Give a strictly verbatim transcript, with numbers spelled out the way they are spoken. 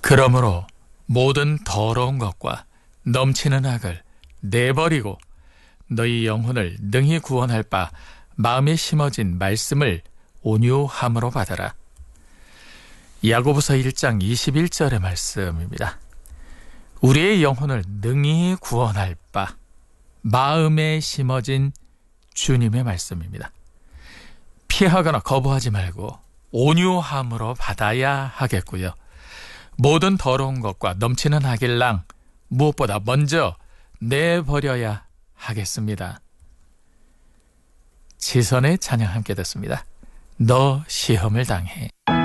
그러므로 모든 더러운 것과 넘치는 악을 내버리고 너희 영혼을 능히 구원할 바 마음에 심어진 말씀을 온유함으로 받아라. 야고보서 일 장 이십일 절의 말씀입니다. 우리의 영혼을 능히 구원할 바 마음에 심어진 주님의 말씀입니다. 피하거나 거부하지 말고 온유함으로 받아야 하겠고요. 모든 더러운 것과 넘치는 악일랑 무엇보다 먼저 내버려야 하겠습니다. 지선의 찬양 함께 듣습니다. 너 시험을 당해.